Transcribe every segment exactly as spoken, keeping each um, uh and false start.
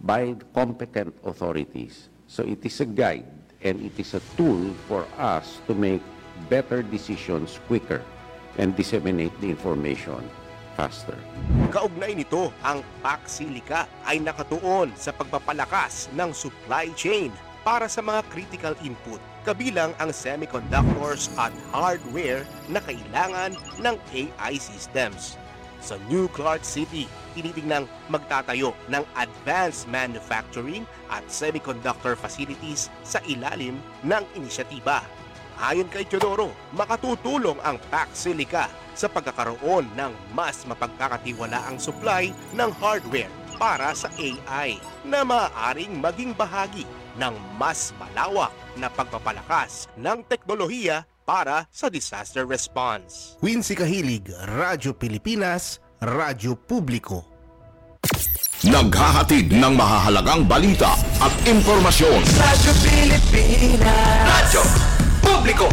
by competent authorities. So it is a guide and it is a tool for us to make better decisions quicker and disseminate the information faster. Kaugnay nito, ang Paxilica ay nakatuon sa pagpapalakas ng supply chain para sa mga critical input, kabilang ang semiconductors at hardware na kailangan ng A I systems. Sa New Clark City, tinitingnang magtatayo ng advanced manufacturing at semiconductor facilities sa ilalim ng inisyatiba. Ayon kay Teodoro, makatutulong ang Paxilica sa pagkakaroon ng mas mapagkakatiwalaang supply ng hardware para sa A I na maaaring maging bahagi ng mas malawak na pagpapalakas ng teknolohiya para sa disaster response. Quincy Kahilig, Radyo Pilipinas, Radyo Publiko. Naghahatid ng mahahalagang balita at impormasyon. Radyo Pilipinas, Radyo Publiko.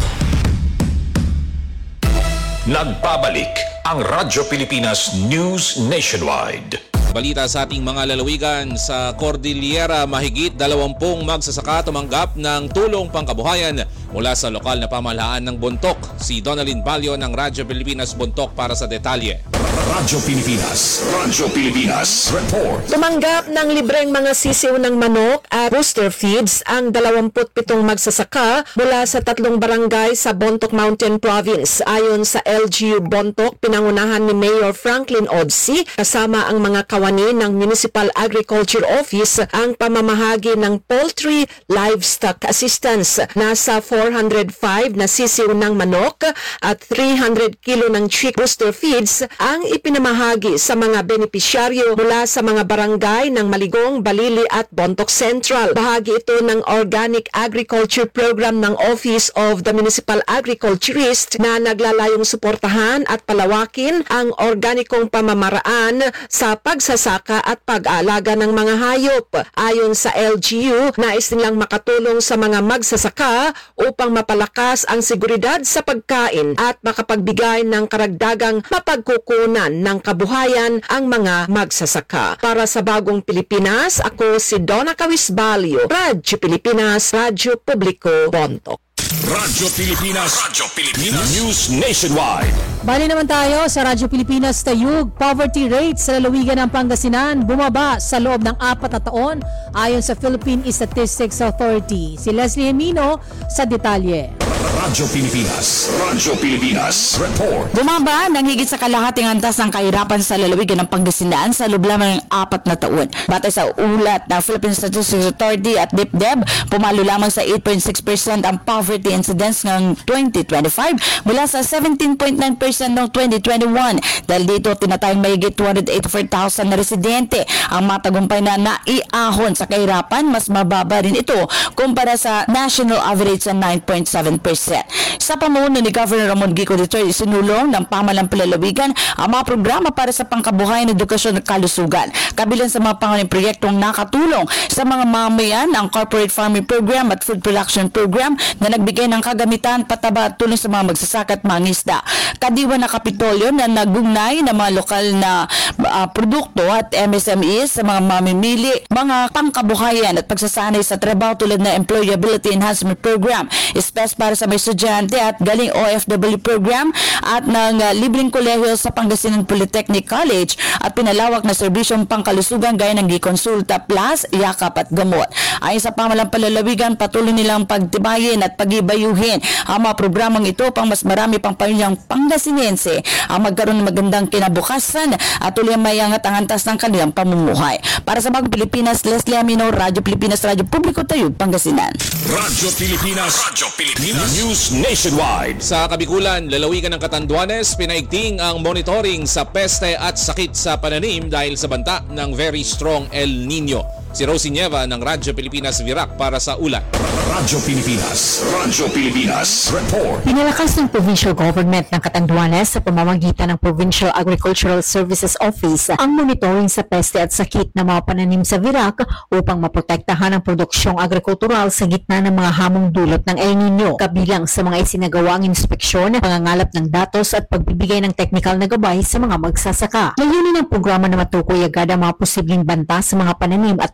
Nagbabalik ang Radyo Pilipinas News Nationwide. Balita sa ating mga lalawigan, sa Cordillera, mahigit dalawampung magsasaka tumanggap ng tulong pangkabuhayan mula sa lokal na pamahalaan ng Bontoc. Si Donalyn Balyo ng Radyo Pilipinas Bontoc para sa detalye. Radyo Pilipinas, Radyo Pilipinas Report. Tumanggap ng libreng mga sisiw ng manok at booster feeds ang dalawamput pitong magsasaka mula sa tatlong barangay sa Bontoc Mountain Province. Ayon sa L G U Bontoc, pinangunahan ni Mayor Franklin Odsi kasama ang mga kawani ng Municipal Agriculture Office ang pamamahagi ng Poultry Livestock Assistance. Nasa four hundred five na sisiw ng manok at three hundred kilo ng chick booster feeds ang ipinamahagi sa mga benepisyaryo mula sa mga barangay ng Maligong, Balili at Bontoc Central. Bahagi ito ng Organic Agriculture Program ng Office of the Municipal Agriculturist na naglalayong suportahan at palawakin ang organikong pamamaraan sa pagsasaka at pag-aalaga ng mga hayop. Ayon sa L G U, nais nilang makatulong sa mga magsasaka upang mapalakas ang seguridad sa pagkain at makapagbigay ng karagdagang mapagkukunan ng kabuhayan ang mga magsasaka. Para sa Bagong Pilipinas, ako si Donna Cawisbalio, Radyo Pilipinas, Radyo Publiko, Bontoc. Radyo Pilipinas, Radyo Pilipinas News Nationwide. Bali naman tayo sa Radyo Pilipinas Tayug. Poverty rate sa lalawigan ng Pangasinan bumaba sa loob ng apat na taon ayon sa Philippine Statistics Authority. Si Leslie Emino sa detalye. Radyo Pilipinas, Radyo Pilipinas Report. Bumaba ng higit sa kalahating antas ng kahirapan sa lalawigan ng Pangasinan sa loob lamang ng apat na taon. Batay sa ulat ng Philippine Statistics Authority at DepDep, pumalo lamang sa eight point six percent ang poverty incidence ng twenty twenty-five mula sa seventeen point nine percent noong twenty twenty-one. Dahil dito, tinatayang mahigit two hundred eighty-four thousand na residente ang matagumpay na naiahon sa kahirapan. Mas mababa rin ito kumpara sa national average na nine point seven percent. Sa pamuno ni Governor Ramon Gico the third, isinulong ng pamahalang palalawigan ang mga programa para sa pangkabuhayan, edukasyon at kalusugan. Kabilang sa mga pangunahing proyektong nakatulong sa mga mamayan ang Corporate Farming Program at Food Production Program na nagbigay ng kagamitan, pataba at tulong sa mga magsasaka at mangisda. Kadiwa na Kapitolyo na nagugnay ng mga lokal na uh, produkto at M S M Es sa mga mamimili, mga pangkabuhayan at pagsasanay sa trabaho tulad na Employability Enhancement Program, espes para sa may estudyante at galing O F W program at ng uh, libreng kolehiyo sa Pangasinan Polytechnic College at pinalawak na serbisyong pangkalusugan gaya ng Gikonsulta Plus, Yakap at Gamot. Ayon sa pamahalang palalawigan, patuloy nilang pagtibayin at pagibayuhin ang mga programang ito pang mas marami pang pamilyang Pangasinense ang magkaroon ng magandang kinabukasan at tuloy mayangat ang antas ng kanilang pamumuhay. Para sa Bagong Pilipinas, Leslie Amino, Radyo Pilipinas, Radyo Publiko, Tayug, Pangasinan. Radyo Pilipinas, Radyo Pilipinas News Nationwide. Sa Kabikulan, lalawigan ng Catanduanes, pinaigting ang monitoring sa peste at sakit sa pananim dahil sa banta ng very strong El Nino. Si Rosie Nieva ng Radyo Pilipinas Virac para sa ulat. Radyo Pilipinas, Radyo Pilipinas Report. Pinalakas ng Provincial Government ng Catanduanes sa pamamagitan ng Provincial Agricultural Services Office ang monitoring sa peste at sakit ng mga pananim sa Virac upang maprotektahan ang produksyong agrikultural sa gitna ng mga hamong dulot ng El Nino. Kabilang sa mga isinagawang inspeksyon, pangangalap ng datos at pagbibigay ng technical na gabay sa mga magsasaka. Layunin ng programa na matukoy agad ang mga posibleng banta sa mga pananim at may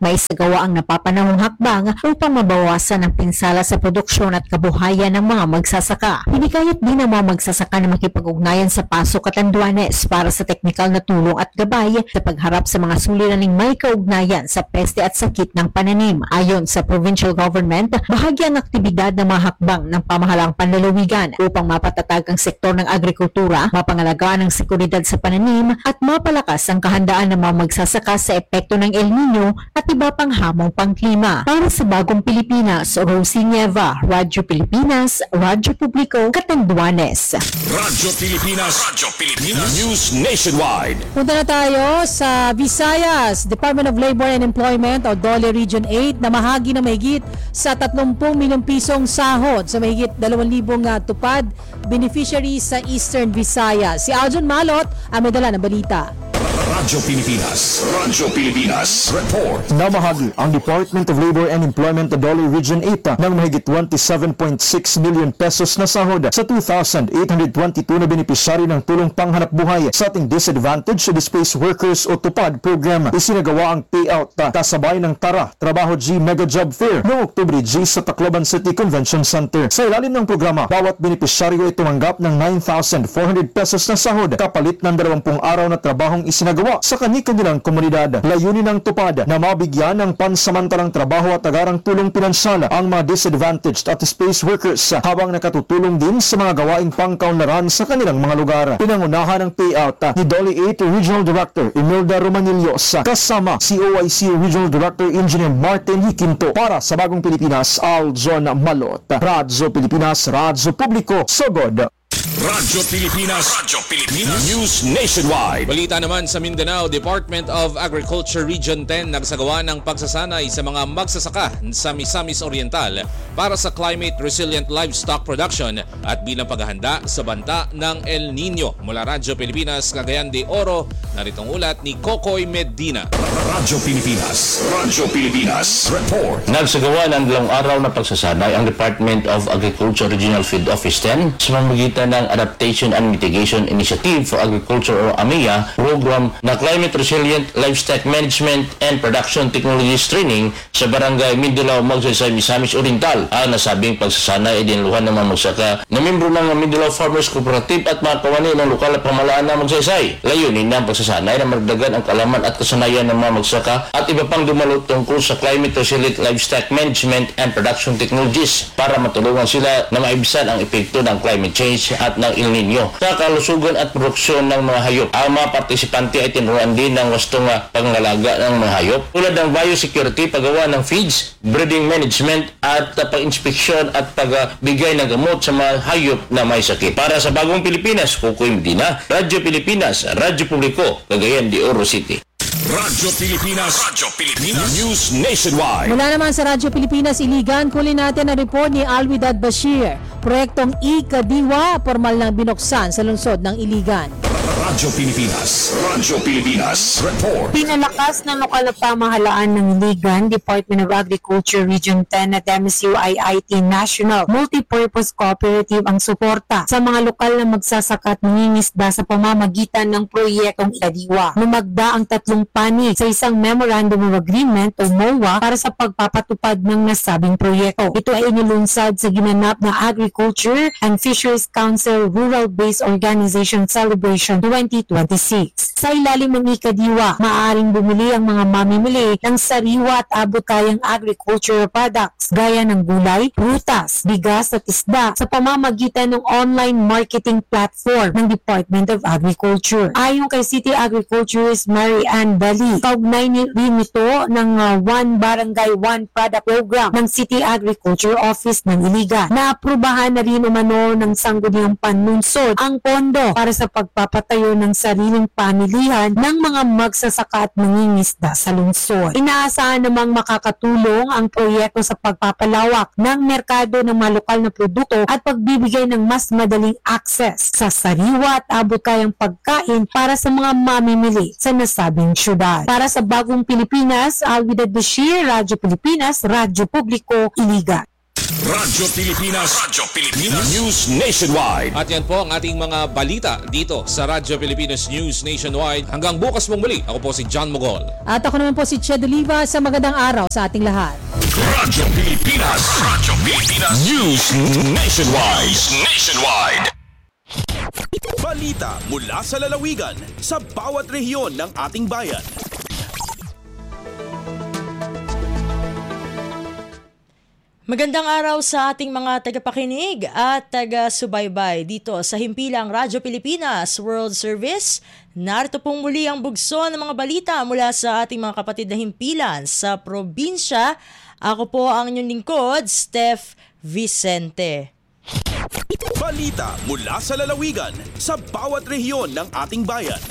maisagawa ang napapanahong hakbang upang mabawasan ang pinsala sa produksyon at kabuhayan ng mga magsasaka. Hinikayat din ang mga magsasaka na makipag-ugnayan sa Paso Catanduanes para sa teknikal na tulong at gabay sa pagharap sa mga suliraning may kaugnayan sa peste at sakit ng pananim. Ayon sa provincial government, bahagi ang aktibidad ng mga hakbang ng pamahalaang panlalawigan upang mapatatag ang sektor ng agrikultura, mapangalagaan ang seguridad sa pananim at mapalakas ang kahandaan ng mga magsasaka sa epekto ng El Nino at iba pang hamong pangklima. Para sa Bagong Pilipinas, Rosie Nieva, Radyo Pilipinas, Radyo Publiko, Catanduanes. Radyo Pilipinas, Radyo Pilipinas, News Nationwide. Punta na tayo sa Visayas. Department of Labor and Employment o D O L E Region eight na mahagi na mahigit sa thirty milyong pisong sahod sa mahigit dalawang libong uh, tupad beneficiaries sa Eastern Visayas. Si Aljon Malot ang may dala ng balita. Radyo Pilipinas, Radyo Pilipinas, report. Namahagi ang Department of Labor and Employment D O L E Region eight ng mahigit twenty-seven point six million pesos na sahod sa two thousand eight hundred twenty-two na benepisyari ng tulong panghanap buhay sa ating disadvantaged displaced workers o TUPAD program. Isinagawa ang payout kasabay ng Tara Trabaho G Mega Job Fair noong Oktubre G sa Tacloban City Convention Center. Sa ilalim ng programa, bawat benepisyaryo ay tumanggap ng nine thousand four hundred pesos na sahod kapalit ng twenty araw na trabahong isinagawa sa kani-kanilang komunidad. Layunin ng TUPAD na mabigyan ng pansamantalang trabaho at agarang tulong pinansyal ang mga disadvantaged at displaced workers habang nakatutulong din sa mga gawaing pangkaunlaran sa kanilang mga lugar. Pinangunahan ng payout ni D O L E eight Regional Director Imelda Romanillos kasama C O I C Regional Director Engineer Martin Hikinto. Para sa Bagong Pilipinas, Aljon Malot, Radyo Pilipinas, Radyo Publiko, Sogod. Radyo Pilipinas, Radyo Pilipinas, News Nationwide. Balita naman sa Mindanao, Department of Agriculture Region ten nagsagawa ng pagsasanay sa mga magsasaka sa Misamis Oriental para sa climate resilient livestock production at bilang paghahanda sa banta ng El Nino. Mula Radyo Pilipinas, Cagayan de Oro, naritong ulat ni Kokoy Medina. Radyo Pilipinas, Radyo Pilipinas, report. Nagsagawa ng dalawang araw na pagsasanay ang Department of Agriculture Regional Field Office ten sa pamamagitan ng Adaptation and Mitigation Initiative for Agriculture o A M I A program na Climate Resilient Livestock Management and Production Technologies Training sa Barangay Mindulao, Magsaysay, Misamis Oriental. Ang nasabing pagsasanay ay dinluhan ng mga magsaka na membro ng Mindulao Farmers Cooperative at mga kawani ng lokal na pamahalaan ng Magsaysay. Layunin ng pagsasanay na magdagan ang kalaman at kasanayan ng mga magsaka at iba pang dumalo tungkol sa Climate Resilient Livestock Management and Production Technologies para matulungan sila na maibisan ang epekto ng climate change at ng El Nino sa kalusugan at produksyon ng mga hayop. Ang mga partisipante ay tinuruan din ng wastong pangalaga ng mga hayop tulad ng biosecurity, paggawa ng feeds, breeding management at uh, pag-inspeksyon at pagbigay ng gamot sa mga hayop na may sakit. Para sa Bagong Pilipinas, Kukoy Medina, Radyo Pilipinas, Radyo Publiko, Cagayan de Oro City. Radyo Pilipinas, Radyo Pilipinas, News Nationwide. Mula naman sa Radyo Pilipinas, Iligan, kunin natin ang report ni Alwidad Bashir. Proyektong I-Kadiwa, formal nang binuksan sa lungsod ng Iligan. Radyo Pilipinas, Radyo Pilipinas, report. Pinalakas ng lokal na pamahalaan ng Iligan, Department of Agriculture Region ten at M S U I I T National Multipurpose Cooperative ang suporta sa mga lokal na magsasaka at mangingisda sa pamamagitan ng proyektong I-Kadiwa. Lumagda ang tatlong panig sa isang Memorandum of Agreement o M O A para sa pagpapatupad ng nasabing proyekto. Ito ay inilunsad sa ginanap na Agriculture and Fisheries Council Rural-Based Organization Celebration twenty twenty-six. Sa ilalim ng I-Kadiwa, maaaring bumili ang mga mamimili ng sariwa at abot-kayang agricultural products gaya ng gulay, prutas, bigas at isda sa pamamagitan ng online marketing platform ng Department of Agriculture. Ayon kay City Agriculturist Mary Ann Dali, kaugnay rin ito ng uh, One Barangay One Product Program ng City Agriculture Office ng Iligan. Naaprubahan na rin umano ng Sangguniang Panlunsod ang pondo para sa pagpapatayo ng sariling pamilihan ng mga magsasaka at mangingisda sa lungsod. Inaasahan namang makakatulong ang proyekto sa pagpapalawak ng merkado ng mga lokal na produkto at pagbibigay ng mas madaling access sa sariwa at abot-kayang pagkain para sa mga mamimili sa nasabing syudad. Para sa Bagong Pilipinas, Alwidad Bashir, Radyo Pilipinas, Radyo Publiko, Iligan. Radyo Pilipinas. Radyo Pilipinas. News Nationwide. At yan po ang ating mga balita dito sa Radyo Pilipinas News Nationwide. Hanggang bukas mong muli, ako po si John Mogol. At ako naman po si Ched Oliva. Sa magandang araw sa ating lahat. Radyo Pilipinas. Radyo Pilipinas. News Nationwide. News Nationwide. Balita mula sa lalawigan sa bawat rehiyon ng ating bayan. Magandang araw sa ating mga tagapakinig at taga-subaybay dito sa himpilang Radyo Pilipinas World Service. Narito pong muli ang bugso ng mga balita mula sa ating mga kapatid na himpilan sa probinsya. Ako po ang inyong lingkod, Steph Vicente. Balita mula sa lalawigan sa bawat rehiyon ng ating bayan.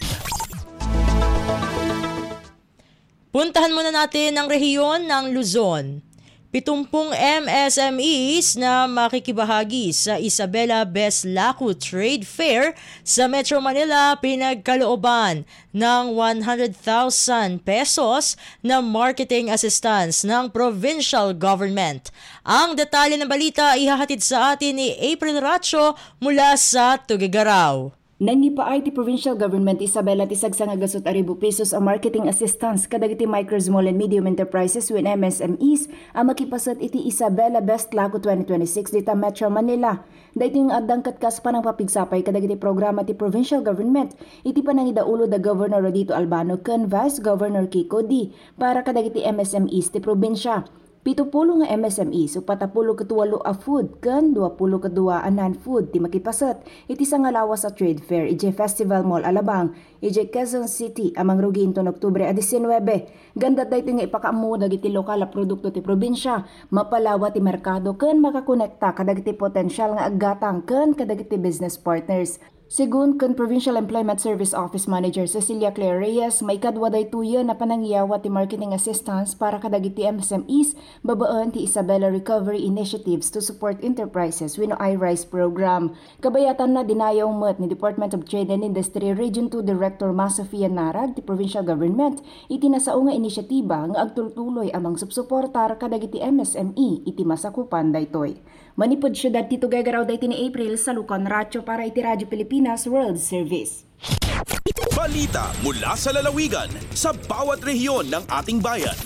Puntahan muna natin ang rehiyon ng Luzon. Pitumpung M S M Es na makikibahagi sa Isabela Best Laku Trade Fair sa Metro Manila pinagkalooban ng one hundred thousand pesos na marketing assistance ng provincial government. Ang detalye ng balita ihahatid sa atin ni April Racho mula sa Tuguegarao. Nangipaay ti provincial government Isabela ti sagsang agasot aribo pesos ang marketing assistance kadagiti micro, small and medium enterprises with M S M Es ang makipasat iti Isabela Best Laku twenty twenty-six dita Metro Manila. Dahito yung adang katkas pa ng papigsapay kadagiti programa ti provincial government iti panangidaulo da Governor Rodito Albano ken Vice Governor Kiko D para kadagiti M S M Es ti probinsya. Pitupulo nga M S M Es upatapulo katuwalo a food ken duapulo kadua a non-food ti makipasat iti sangalawas sa trade fair ije Festival Mall Alabang ije Quezon City amang ruginton Oktubre a nineteen. Ganda dayto nga ipakaamu dagiti lokal a produkto ti probinsya, mapalawa ti merkado ken makakonekta kadagiti potensyal nga aggatang ken kadagiti business partners. Sigun kan Provincial Employment Service Office Manager Cecilia Claire Reyes, may kadwaday tuyo na panangyawa ti marketing assistance para kadagiti M S M Es babaan ti Isabela Recovery Initiatives to support enterprises with no I-RISE program. Kabayatan na dinayaw met ni Department of Trade and Industry Region two Director Ma Sofia Narag ti Provincial Government iti nasao nga inisyatiba nga agtultuloy amang subsuportar kadagiti M S M E iti masakupan daytoy. Manipod syudad ti Tuguegarao dayto ni April sa Lucon Racho para iti Radyo Pilipinas World Service. Balita mula sa lalawigan sa bawat rehiyon ng ating bayan.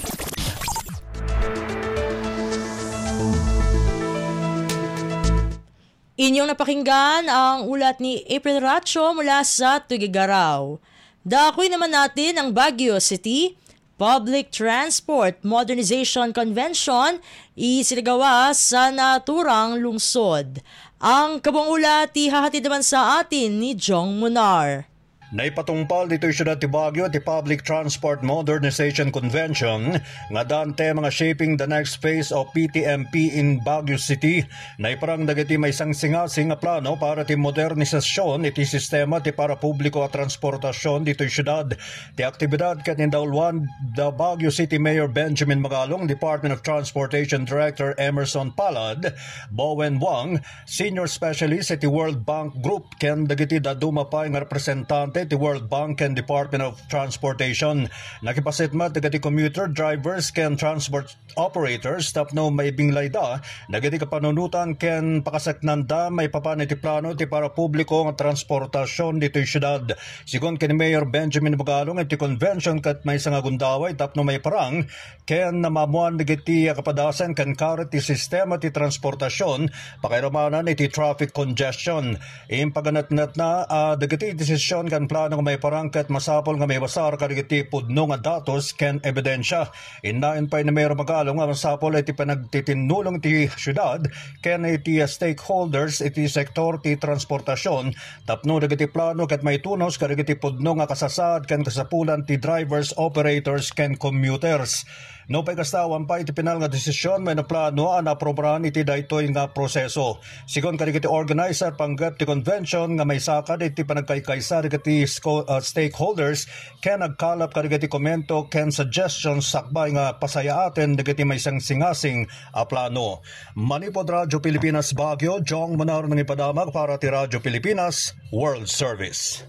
Inyong napakinggan ang ulat ni April Racho mula sa Tuguegarao. Dakoy naman natin ang Baguio City Public Transport Modernization Convention isinagawa sa naturang lungsod. Ang kabuang ulat ihahatid naman sa atin ni Jong Munar. Naipatungpal dito syudad ti Baguio ti Public Transport Modernization Convention nga dante mga shaping the next phase of P T M P in Baguio City. Naiparang dagiti may sangsingasing nga plano para ti modernisasyon iti sistema ti para publiko at transportasyon dito syudad. Ti aktibidad ket nindawlan the Baguio City Mayor Benjamin Magalong, Department of Transportation Director Emerson Palad, Bowen Wang, Senior Specialist at ti World Bank Group ken dagiti dadumapay nga representante ti World Bank and Department of Transportation. Nakipasitmat dagiti commuter drivers ken transport operators tapno may binglayda dagiti kapanunutan ken pakasaknanda may papano ti plano ti para publiko nga transportasyon dito syudad. Sigon ken Mayor Benjamin Magalong iti convention ket may sangagundaway tapno may parang ken namamuan dagiti kapadasan ken karet ti sistema ti transportasyon pakiramanan iti traffic congestion. Impaganatnat na uh, dagiti desisyon kan plano nga may parangkat masapol nga may basar kadagiti pudno nga datos ken ebidensya. Inain pa ni Mayor Magalong nga masapol iti panagtitinulong ti syudad ken iti stakeholders iti sektor ti transportasyon tapno dagiti plano ket may tunos kadagiti pudno nga kasasad ken kasapulan ti drivers, operators ken commuters. No pay kastawan pa iti pinal nga desisyon may naplano ang aprobahan iti daytoy nga proseso. Sigon kadagiti organizer panggap ti convention nga may sakad iti panagkaykaysa dagiti uh, stakeholders ken nagkalap kadagiti komento ken suggestions sakbay nga pasayaaten dagiti may sangsingasing a plano. Manipod Radyo Pilipinas Baguio, Jong Manar ng ipadamag para ti Radyo Pilipinas World Service.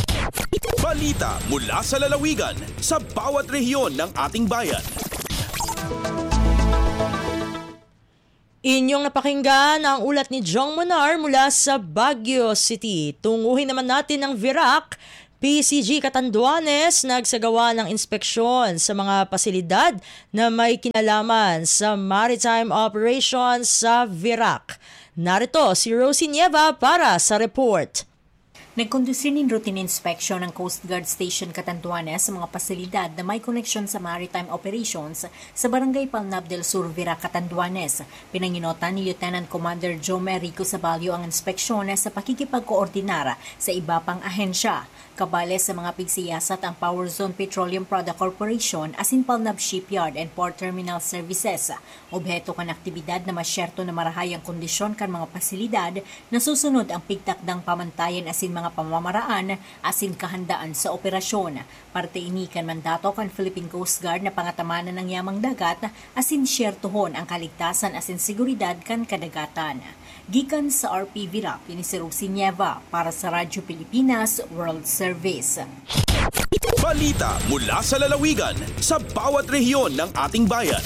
Balita mula sa lalawigan sa bawat rehiyon ng ating bayan. Inyong napakinggan ang ulat ni Jong Monar mula sa Baguio City. Tunguhin naman natin ang Virac. P C G Catanduanes nagsagawa ng inspeksyon sa mga pasilidad na may kinalaman sa maritime operations sa Virac. Narito si Rosie Nieva para sa report. Nagkondusir ng routine inspection ng Coast Guard Station Catanduanes sa mga pasilidad na may koneksyon sa maritime operations sa Barangay Palnab del Sur, Virac, Catanduanes. Pinanginota ni Lieutenant Commander Joe Merico Sabalio ang inspeksyon sa pakikipagkoordinara sa iba pang ahensya. Kabale sa mga pigsiyasat ang Power Zone Petroleum Product Corporation asin Palnab Shipyard and Port Terminal Services. Obheto kan aktibidad na masyerto na marahayang kondisyon kan mga pasilidad na susunod ang pigtakdang pamantayan asin mga pamamaraan asin kahandaan sa operasyon. Parte ini kan mandato kan Philippine Coast Guard na pangatamanan ng yamang dagat asin syertohon ang kaligtasan asin seguridad kan kadagatan. Gikan sa R P Virac, ini si Rosie Nieva para sa Radyo Pilipinas World Service. Balita mula sa lalawigan sa bawat rehiyon ng ating bayan.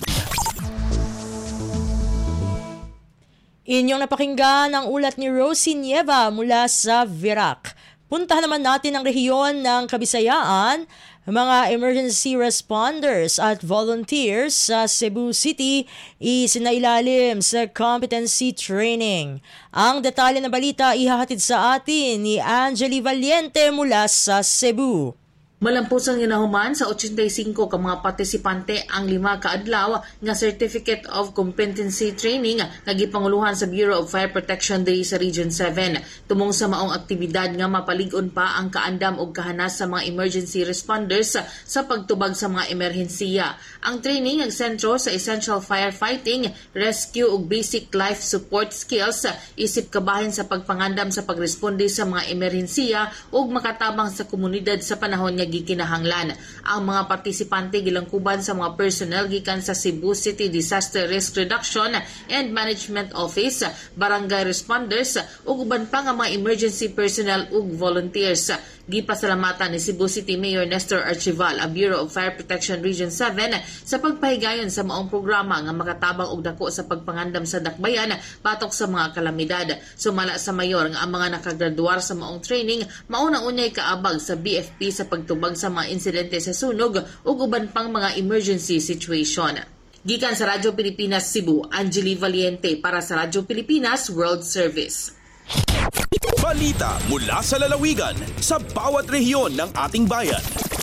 Inyong napakinggan ang ulat ni Rosie Nieva mula sa Virac. Puntahan naman natin ang rehiyon ng Kabisayaan. Mga emergency responders at volunteers sa Cebu City isinailalim sa competency training. Ang detalye ng balita ihahatid sa atin ni Angeli Valiente mula sa Cebu. Malampusang ginahuman sa eighty-five ka mga partisipante ang lima ka adlaw nga Certificate of Competency Training nga gipanguluhan sa Bureau of Fire Protection diri sa Region seven. Tumong sa maong aktibidad nga mapalig-on pa ang kaandam ug kahanas sa mga emergency responders sa pagtubag sa mga emerhensiya. Ang training nagsentro sa essential firefighting, rescue ug basic life support skills isip kabahin sa pagpangandam sa pagresponde sa mga emerhensiya ug makatabang sa komunidad sa panahon nga gikinahanglan. Ang mga partisipante gilangkuban sa mga personnel gikan sa Cebu City Disaster Risk Reduction and Management Office, barangay responders ug uban pa nga mga emergency personnel ug volunteers. Gipasalamatan ni Cebu City Mayor Nestor Archival ang Bureau of Fire Protection Region seven sa pagpahigayon sa maong programa nga makatabang og dako sa pagpangandam sa dakbayan batok sa mga kalamidad. Sumala sa mayor nga ang mga nakagraduar sa maong training mauna unyay kaabag sa B F P sa pagtubag sa mga insidente sa sunog ug uban pang mga emergency situation. Gikan sa Radyo Pilipinas Cebu, Angeli Valiente para sa Radyo Pilipinas World Service. Balita mula sa lalawigan sa bawat rehiyon ng ating bayan.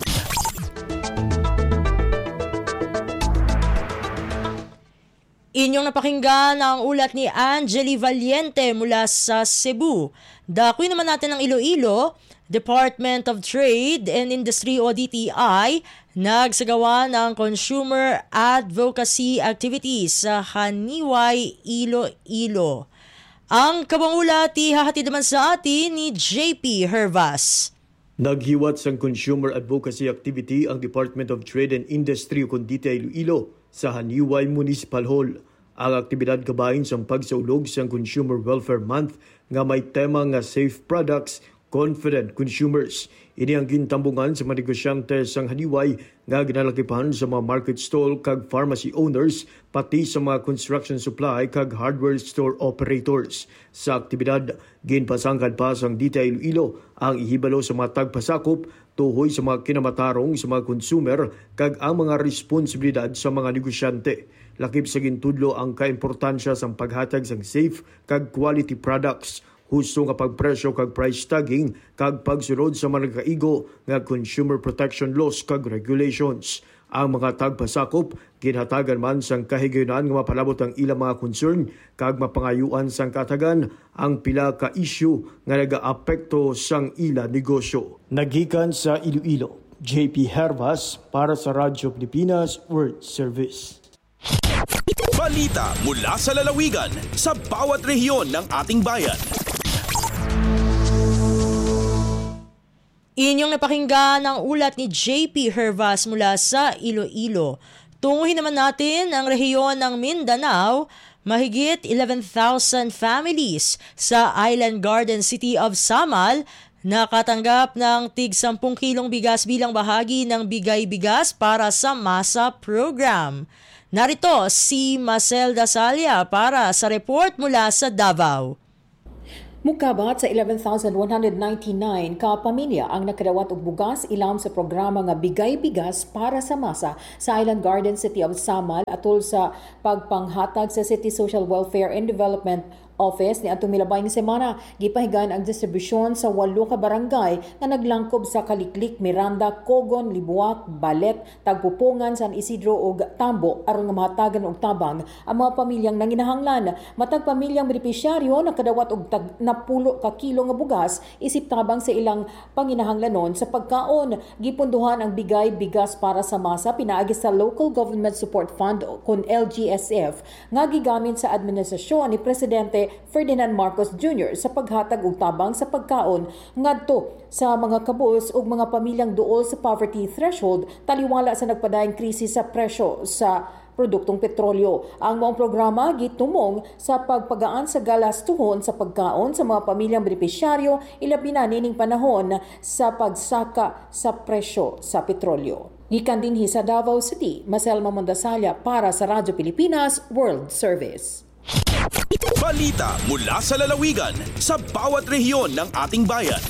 Inyong napakinggan ang ulat ni Angeli Valiente mula sa Cebu. Dakoy naman natin ang Iloilo. Department of Trade and Industry o D T I nagsagawa ng consumer advocacy activities sa Haniway, Iloilo. Ang kabangulat ihahatid naman sa atin ni J P Hervas. Naghiwat sang consumer advocacy activity ang Department of Trade and Industry o D T I Iloilo sa Haniway Municipal Hall. Ang aktibidad kabahin sa pagsaulog sa Consumer Welfare Month nga may tema nga Safe Products, Confident Consumers. Ini ang gintambungan sa mga negosyante sang Haniway nga ginalakipan sa mga market stall kag pharmacy owners pati sa mga construction supply kag hardware store operators. Sa aktibidad, ginpasangkad pa sang D T I Iloilo ang ihibalo sa mga tagpasakop tuhoy sa mga kinamatarong sa mga consumer kag ang mga responsibilidad sa mga negosyante. Lakip sa gintudlo ang kaimportansya sa paghatag sang safe kag quality products, husto nga pagpresyo kag price tagging kag pagsunod sa mga kaigo nga consumer protection laws kag regulations. Ang mga tagpasakop ginhatagan man sang kahigayonan nga mapalabot ang ilang mga concern kag mapangayuan sang katagan ang pila ka issue nga nagaapekto sang ila negosyo. Nagikan sa Iloilo, J P Hervas para sa Radyo Pilipinas World Service. Balita mula sa lalawigan sa bawat rehiyon ng ating bayan. Inyong napakinggan ang ulat ni J P Hervas mula sa Iloilo. Tunguhin naman natin ang rehiyon ng Mindanao. Mahigit eleven thousand families sa Island Garden City of Samal nakatanggap ng tig sampung kilong bigas bilang bahagi ng Bigay Bigas para sa Masa Program. Narito si Marcel Dasalia para sa report mula sa Davao. Mukabat sa eleven thousand one hundred ninety-nine ka pamilya ang nakadawat og bugas ilam sa programa nga Bigay Bigas para sa Masa sa Island Garden City of Samal atol sa pagpanghatag sa City Social Welfare and Development Office ni atong milabay ni semana. Gipahigan ang distribusyon sa walo ka barangay nga naglangkob sa Kaliklik, Miranda, Cogon, Libuak, Balet, Tagpupungan, San Isidro ug Tambo aron nga mahatagan og tabang ang mga pamilyang nanginahanglan. Matag pamilyang benepisyaryo nakadawat og tag napulo ka kilo nga bugas isip tabang sa ilang panginahanglanon sa pagkaon. Gipunduhan ang Bigay Bigas para sa Masa pinaagi sa Local Government Support Fund kun L G S F nga gigamit sa administrasyon ni Presidente Ferdinand Marcos Junior sa paghatag og tabang sa pagkaon ngadto sa mga kabus ug mga pamilyang duol sa poverty threshold taliwala sa nagpadayong krisis sa presyo sa produktong petrolyo. Ang maong programa gitumong sa pagpagaan sa galastuhon sa pagkaon sa mga pamilyang benepisyaryo ilabi na nining panahon sa pagsaka sa presyo sa petrolyo. Gikan dinhi sa Davao City, Marcel Mamondasalia para sa Radyo Pilipinas World Service. Balita mula sa lalawigan sa bawat rehiyon ng ating bayan.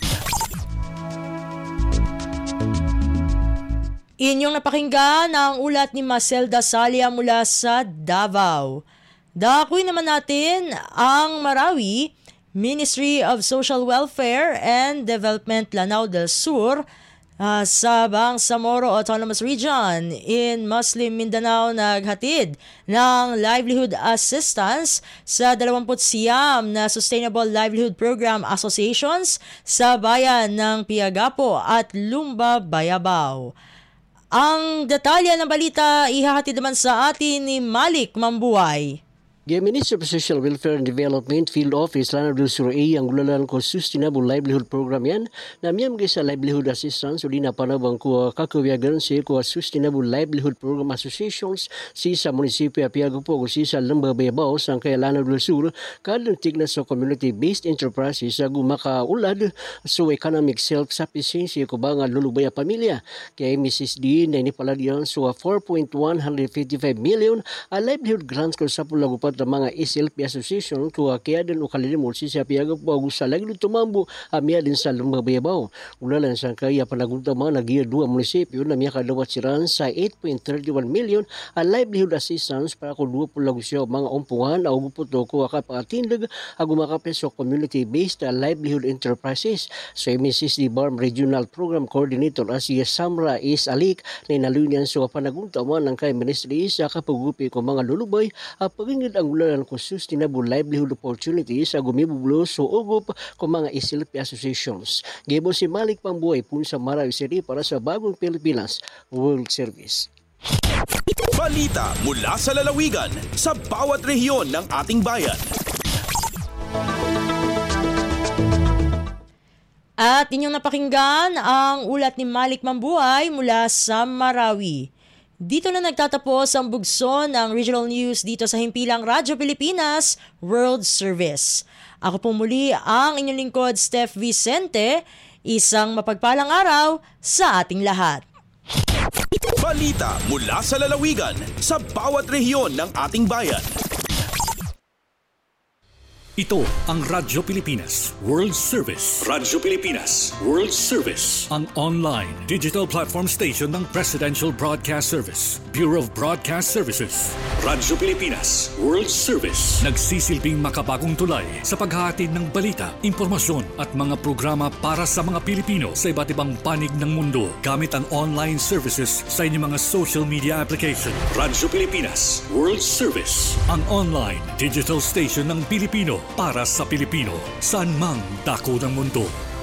Inyong napakinggan ang ulat ni Marcel Dasalia mula sa Davao. Dakuy naman natin ang Marawi, Ministry of Social Welfare and Development Lanao del Sur, Uh, sa Bangsamoro Autonomous Region in Muslim Mindanao naghatid ng livelihood assistance sa dalawampu't siyam na Sustainable Livelihood Program Associations sa bayan ng Piagapo at Lumba, Bayabao. Ang detalye ng balita ihahatid naman sa atin ni Malik Mambuay. The Ministry of Social Welfare and Development Field Office Lanao del Sur ang gulalan ko Sustainable Livelihood Program yan na miyam sa Livelihood Assistance o di na panabang ko kakawiagan si ko Sustainable Livelihood Program Associations si sa munisipyo Piagapo o si sa Lumba, Bayabao sang kaya Lanao del Sur kadang tigna sa community-based enterprises sa gumakaulad so economic self-sufficiency ko ba nga lulubaya pamilya kaya M S S D na inipalagyan so four point one five five million a livelihood grants ko sa pulagupat ng mga S L P Association ko kaya din o kalilimol si sa Piagapo sa lagi tumambo amya din sa Lumba, Bayabao. Ulalan sa kaya panagunta mga nagiya dua munisipyo na miya kadawat siran sa eight point three one million a livelihood assistance para ko dua pulago siya mga umpungan o guputo ko akapatindag agumakape sa community-based livelihood enterprises. So M S S D Barm Regional Program Coordinator as si Samra is Alik na inalunian sa panagunta mga ng kay Ministry sa kapagupi ko mga lulubay a pagingid ang ulanan ko Sustainable Livelihood Opportunities sa gumibubulo so ugup ko mga S L P Associations. Gibo si Malik Pambuhay pun sa Marawi City para sa Bagong Pilipinas World Service. Balita mula sa lalawigan sa bawat rehiyon ng ating bayan. At inyong napakinggan ang ulat ni Malik Mambuhay mula sa Marawi. Dito na nagtatapos ang bugso ng Regional News dito sa himpilang Radyo Pilipinas World Service. Ako po muli ang inyong lingkod Steph Vicente. Isang mapagpalang araw sa ating lahat. Balita mula sa lalawigan sa bawat rehiyon ng ating bayan. Ito ang Radyo Pilipinas World Service. Radyo Pilipinas World Service. Ang online digital platform station ng Presidential Broadcast Service, Bureau of Broadcast Services. Radyo Pilipinas World Service. Nagsisilbing makabagong tulay sa paghahatid ng balita, impormasyon at mga programa para sa mga Pilipino sa iba't ibang panig ng mundo gamit ang online services sa inyong mga social media application. Radyo Pilipinas World Service. Ang online digital station ng Pilipino para sa Pilipino, saan mang dako ng mundo.